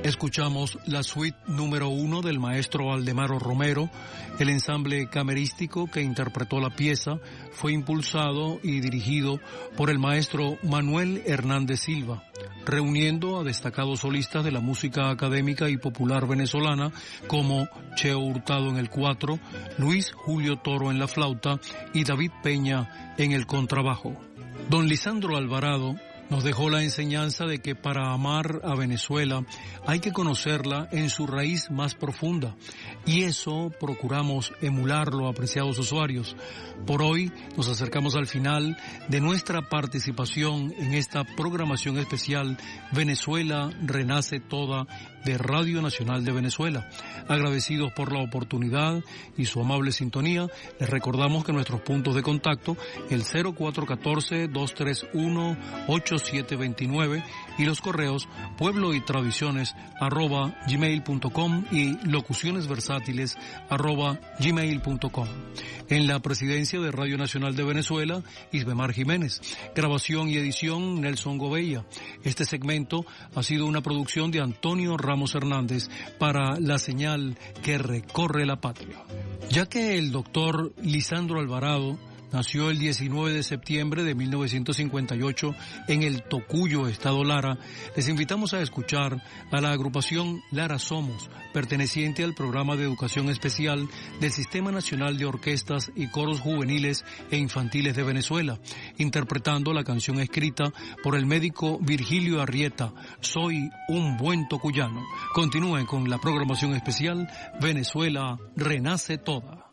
Escuchamos la suite número 1 del maestro Aldemaro Romero. El ensamble camerístico que interpretó la pieza fue impulsado y dirigido por el maestro Manuel Hernández Silva, reuniendo a destacados solistas de la música académica y popular venezolana como Cheo Hurtado en el cuatro, Luis Julio Toro en la flauta y David Peña en el contrabajo. Don Lisandro Alvarado nos dejó la enseñanza de que para amar a Venezuela hay que conocerla en su raíz más profunda, y eso procuramos emularlo, apreciados usuarios. Por hoy nos acercamos al final de nuestra participación en esta programación especial Venezuela Renace Toda de Radio Nacional de Venezuela. Agradecidos por la oportunidad y su amable sintonía, les recordamos que nuestros puntos de contacto, el 0414-231-8729 y los correos puebloytradiciones@gmail.com y locucionesversátiles@gmail.com. En la presidencia de Radio Nacional de Venezuela, Isbemar Jiménez. Grabación y edición, Nelson Gobella. Este segmento ha sido una producción de Antonio Ramos Hernández para la señal que recorre la patria. Ya que el doctor Lisandro Alvarado nació el 19 de septiembre de 1958 en el Tocuyo, Estado Lara, les invitamos a escuchar a la agrupación Lara Somos, perteneciente al programa de educación especial del Sistema Nacional de Orquestas y Coros Juveniles e Infantiles de Venezuela, interpretando la canción escrita por el médico Virgilio Arrieta, Soy un buen tocuyano. Continúen con la programación especial Venezuela Renace Toda.